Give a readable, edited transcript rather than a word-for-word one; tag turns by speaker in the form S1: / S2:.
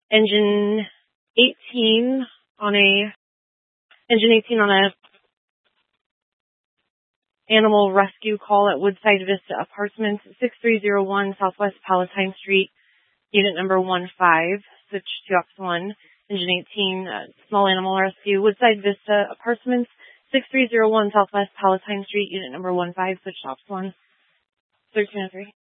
S1: Engine 18 on a animal rescue call at Woodside Vista Apartments, 6301 Southwest Palatine Street, unit number 15, switch to Ops 1. Engine 18, small animal rescue, Woodside Vista Apartments, 6301 Southwest Palatine Street, unit number 15, switch to Ops 1. 1303.